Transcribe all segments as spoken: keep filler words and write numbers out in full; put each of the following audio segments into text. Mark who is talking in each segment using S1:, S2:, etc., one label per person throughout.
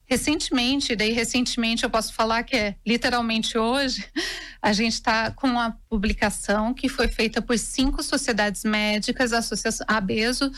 S1: recentemente, daí recentemente eu posso falar que é literalmente hoje, a gente está com uma publicação que foi feita por cinco sociedades médicas, a Associação ABESO,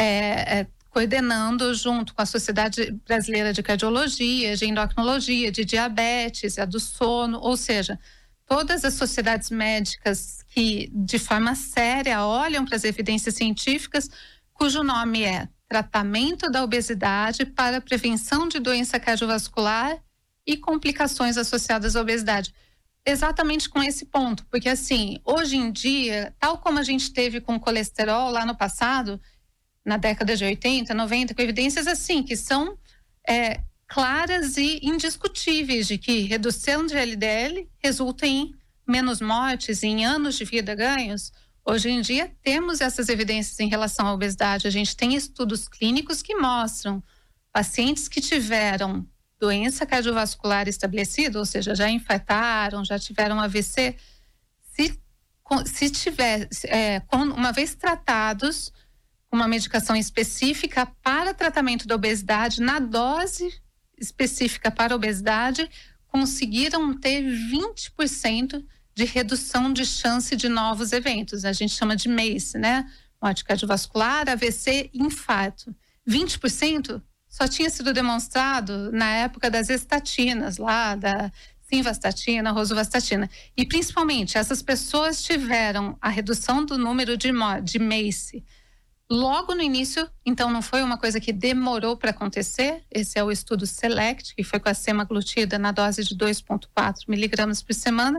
S1: é, é, coordenando junto com a Sociedade Brasileira de Cardiologia, de Endocrinologia, de Diabetes, a do sono, ou seja, todas as sociedades médicas que de forma séria olham para as evidências científicas, cujo nome é Tratamento da Obesidade para Prevenção de Doença Cardiovascular e Complicações Associadas à Obesidade. Exatamente com esse ponto, porque assim, hoje em dia, tal como a gente teve com o colesterol lá no passado, na década de oitenta, noventa, com evidências assim, que são é, claras e indiscutíveis de que redução de L D L resulta em menos mortes, em anos de vida ganhos. Hoje em dia temos essas evidências em relação à obesidade. A gente tem estudos clínicos que mostram pacientes que tiveram doença cardiovascular estabelecida, ou seja, já infartaram, já tiveram A V C, se, se tiver, é, uma vez tratados com uma medicação específica para tratamento da obesidade, na dose específica para a obesidade, conseguiram ter vinte por cento de redução de chance de novos eventos. A gente chama de MACE, né? Morte cardiovascular, A V C, infarto. vinte por cento só tinha sido demonstrado na época das estatinas, lá da simvastatina, rosuvastatina. E principalmente, essas pessoas tiveram a redução do número de, de MACE logo no início, então não foi uma coisa que demorou para acontecer. Esse é o estudo SELECT, que foi com a semaglutida na dose de dois vírgula quatro miligramas por semana.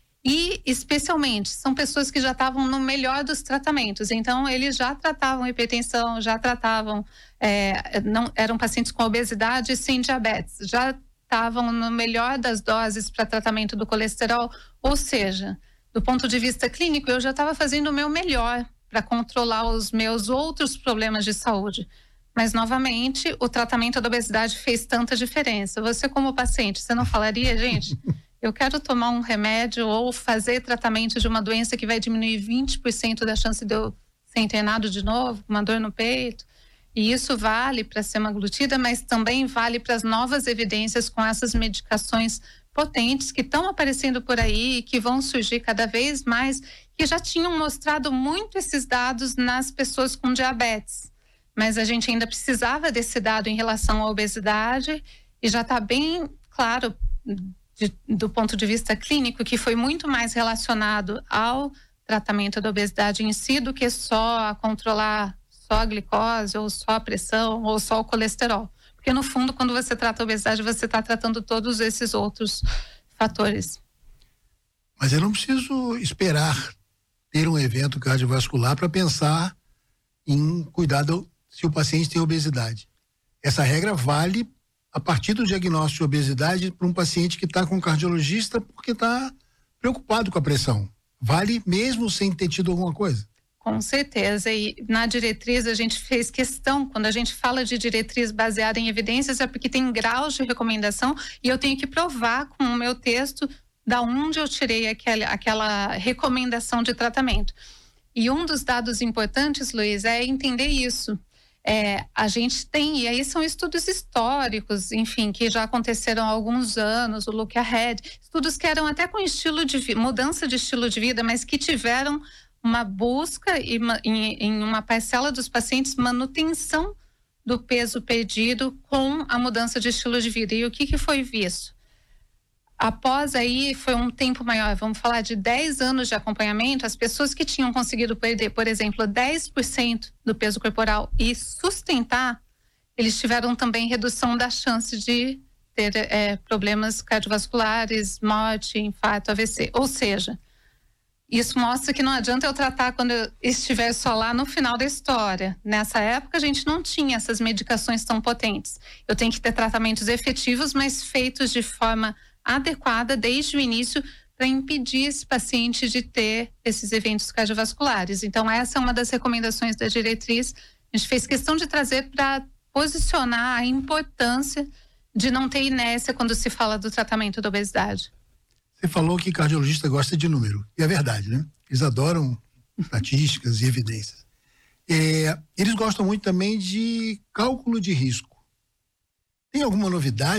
S1: E, especialmente, são pessoas que já estavam no melhor dos tratamentos. Então, eles já tratavam hipertensão, já tratavam, é, não, eram pacientes com obesidade sem diabetes, já estavam no melhor das doses para tratamento do colesterol. Ou seja, do ponto de vista clínico, eu já estava fazendo o meu melhor para controlar os meus outros problemas de saúde. Mas, novamente, o tratamento da obesidade fez tanta diferença. Você, como paciente, você não falaria, gente... Eu quero tomar um remédio ou fazer tratamento de uma doença que vai diminuir vinte por cento da chance de eu ser internado de novo, com uma dor no peito. E isso vale para a semaglutida, mas também vale para as novas evidências com essas medicações potentes que estão aparecendo por aí, que vão surgir cada vez mais, que já tinham mostrado muito esses dados nas pessoas com diabetes. Mas a gente ainda precisava desse dado em relação à obesidade e já está bem claro... De, do ponto de vista clínico, que foi muito mais relacionado ao tratamento da obesidade em si do que só a controlar só a glicose, ou só a pressão, ou só o colesterol. Porque, no fundo, quando você trata a obesidade, você está tratando todos esses outros fatores.
S2: Mas eu não preciso esperar ter um evento cardiovascular para pensar em cuidar do, se o paciente tem obesidade. Essa regra vale a partir do diagnóstico de obesidade para um paciente que está com um cardiologista porque está preocupado com a pressão. Vale mesmo sem ter tido alguma coisa?
S1: Com certeza, e na diretriz a gente fez questão, quando a gente fala de diretriz baseada em evidências, é porque tem graus de recomendação e eu tenho que provar com o meu texto da onde eu tirei aquela, aquela recomendação de tratamento. E um dos dados importantes, Luiz, é entender isso. É, a gente tem, e aí são estudos históricos, enfim, que já aconteceram há alguns anos, o Look Ahead, estudos que eram até com estilo de mudança de estilo de vida, mas que tiveram uma busca e uma, em, em uma parcela dos pacientes, manutenção do peso perdido com a mudança de estilo de vida. E o que que foi visto? Após aí, foi um tempo maior, vamos falar de dez anos de acompanhamento, as pessoas que tinham conseguido perder, por exemplo, dez por cento do peso corporal e sustentar, eles tiveram também redução da chance de ter é, problemas cardiovasculares, morte, infarto, A V C. Ou seja, isso mostra que não adianta eu tratar quando eu estiver só lá no final da história. Nessa época, a gente não tinha essas medicações tão potentes. Eu tenho que ter tratamentos efetivos, mas feitos de forma adequada desde o início para impedir esse paciente de ter esses eventos cardiovasculares. Então, essa é uma das recomendações da diretriz. A gente fez questão de trazer para posicionar a importância de não ter inércia quando se fala do tratamento da obesidade.
S2: Você falou que cardiologista gosta de número, e é verdade, né? Eles adoram estatísticas e evidências. É, eles gostam muito também de cálculo de risco. Tem alguma novidade